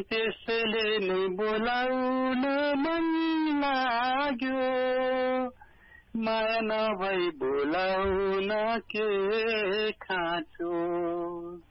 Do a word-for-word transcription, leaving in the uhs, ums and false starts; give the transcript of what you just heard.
त्यसैले नै बोलाउन मन लाग्यो माया नभई बोलाउन के खाँचो